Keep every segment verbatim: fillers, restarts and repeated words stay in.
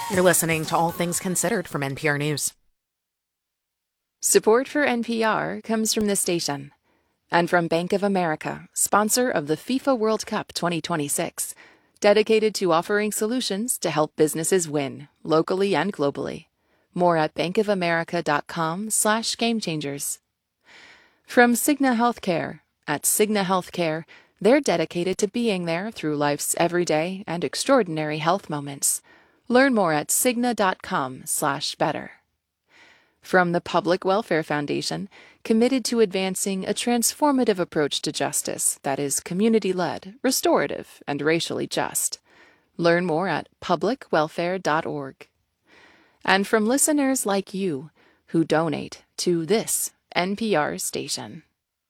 You're listening to All Things Considered from N P R News. Support for N P R comes from this station and from Bank of America, sponsor of the FIFA World Cup twenty twenty-six, dedicated to offering solutions to help businesses win, locally and globally. More at bankofamerica.com slash game changers. From Cigna Healthcare. At Cigna Healthcare, they're dedicated to being there through life's everyday and extraordinary health moments. Learn more at cigna.com slash better. From the Public Welfare Foundation, committed to advancing a transformative approach to justice that is community-led, restorative, and racially just. Learn more at public welfare dot org. And from listeners like you who donate to this N P R station.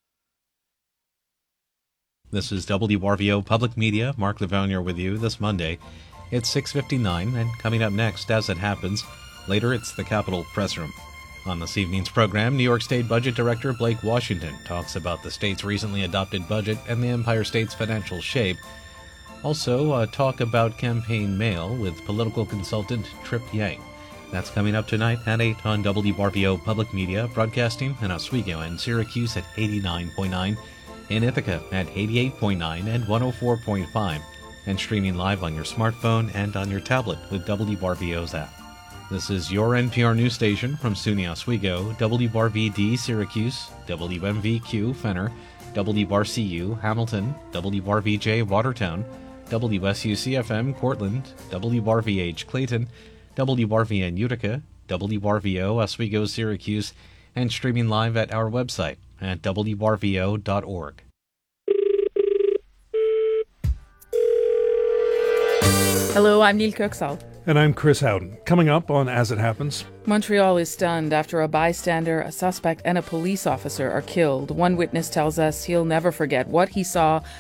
This is W R V O Public Media. Mark Levonier with you this Monday. It's six fifty-nine, and coming up next, as it happens, later it's the Capitol Press Room. On this evening's program, New York State Budget Director Blake Washington talks about the state's recently adopted budget and the Empire State's financial shape. Also, uh, talk about campaign mail with political consultant Trip Yang. That's coming up tonight at eight on W R V O Public Media, broadcasting in Oswego and Syracuse at eighty-nine point nine, in Ithaca at eighty-eight point nine and one oh four point five, and streaming live on your smartphone and on your tablet with W R V O's app. This is your N P R news station from SUNY Oswego, W R V D Syracuse, W M V Q Fenner, W R C U Hamilton, W R V J Watertown, W S U C F M Cortland, W R V H Clayton, W R V N Utica, W R V O Oswego Syracuse, and streaming live at our website at W R V O dot org. Hello, I'm Neil Kirksall. And I'm Chris Howden. Coming up on As It Happens. Montreal is stunned after a bystander, a suspect, and a police officer are killed. One witness tells us he'll never forget what he saw